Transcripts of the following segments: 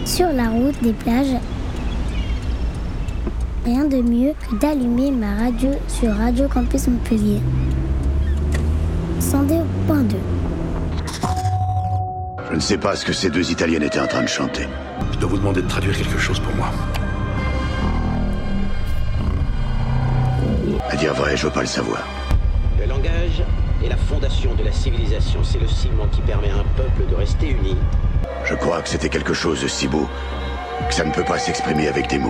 Sur la route des plages, rien de mieux que d'allumer ma radio sur Radio Campus Montpellier. 102.2. Je ne sais pas ce que ces deux Italiennes étaient en train de chanter. Je dois vous demander de traduire quelque chose pour moi. À dire vrai, je veux pas le savoir. Le langage est la fondation de la civilisation. C'est le ciment qui permet à un peuple de rester uni. Je crois que c'était quelque chose de si beau que ça ne peut pas s'exprimer avec des mots.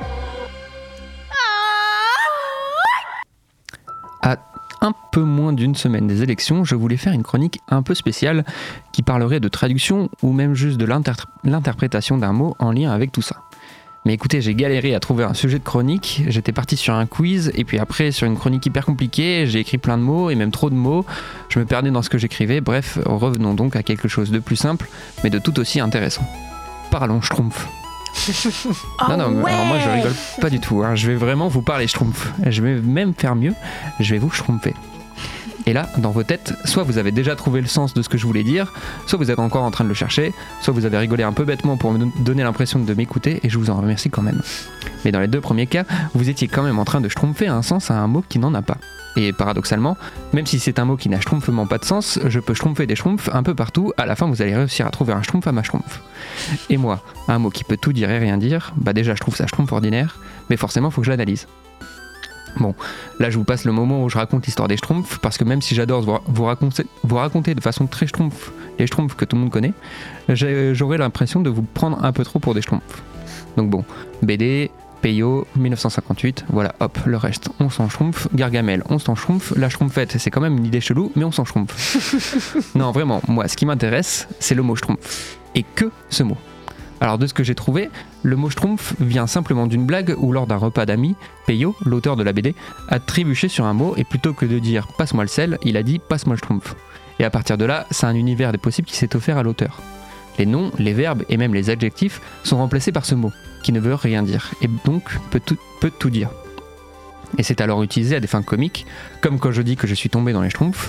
À un peu moins d'une semaine des élections, je voulais faire une chronique un peu spéciale qui parlerait de traduction ou même juste de l'interprétation d'un mot en lien avec tout ça. Mais écoutez, j'ai galéré à trouver un sujet de chronique, j'étais parti sur un quiz et puis après sur une chronique hyper compliquée, j'ai écrit plein de mots et même trop de mots, je me perdais dans ce que j'écrivais, bref, revenons donc à quelque chose de plus simple mais de tout aussi intéressant. Parlons schtroumpf. Non, mais alors moi je rigole pas du tout, hein. Je vais vraiment vous parler schtroumpf. Je vais même faire mieux, je vais vous schtroumpfer. Et là, dans vos têtes, soit vous avez déjà trouvé le sens de ce que je voulais dire, soit vous êtes encore en train de le chercher, soit vous avez rigolé un peu bêtement pour me donner l'impression de m'écouter, et je vous en remercie quand même. Mais dans les deux premiers cas, vous étiez quand même en train de schtroumpfer un sens à un mot qui n'en a pas. Et paradoxalement, même si c'est un mot qui n'a schtroumpfement pas de sens, je peux schtroumpfer des schtroumpfs un peu partout, à la fin vous allez réussir à trouver un schtroumpf à ma schtroumpf. Et moi, un mot qui peut tout dire et rien dire, bah déjà je trouve ça schtroumpf ordinaire, mais forcément faut que je l'analyse. Bon, là je vous passe le moment où je raconte l'histoire des schtroumpfs, parce que même si j'adore vous raconter de façon très schtroumpf les schtroumpfs que tout le monde connaît, j'aurais l'impression de vous prendre un peu trop pour des schtroumpfs. Donc bon, BD, Peyo, 1958, voilà, hop, le reste, on s'en schtroumpf. Gargamel, on s'en schtroumpf. La schtroumpfette, c'est quand même une idée chelou, mais on s'en schtroumpf. Non, vraiment, moi, ce qui m'intéresse, c'est le mot schtroumpf. Et que ce mot. Alors de ce que j'ai trouvé, le mot schtroumpf vient simplement d'une blague où lors d'un repas d'amis, Peyo, l'auteur de la BD, a trébuché sur un mot et plutôt que de dire « passe-moi le sel », il a dit « passe-moi le schtroumpf ». Et à partir de là, c'est un univers des possibles qui s'est offert à l'auteur. Les noms, les verbes et même les adjectifs sont remplacés par ce mot, qui ne veut rien dire, et donc peut tout dire. Et c'est alors utilisé à des fins comiques, comme quand je dis que je suis tombé dans les schtroumpfs,